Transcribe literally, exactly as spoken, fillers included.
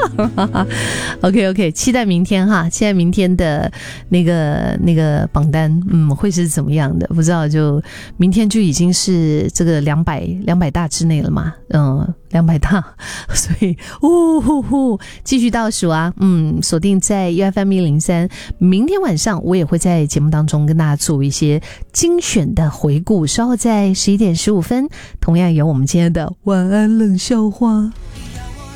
OK OK， 期待明天哈，期待明天的那个那个榜单，嗯，会是怎么样的？不知道，就明天就已经是这个两百两百大之内了嘛，嗯，两百大，所以呜呼呼，继续倒数啊，嗯，锁定在 U F M 一零三，明天晚上我也会在节目当中跟大家做一些精选的回顾，稍后在十一点十五分，同样有我们今天的晚安冷笑话。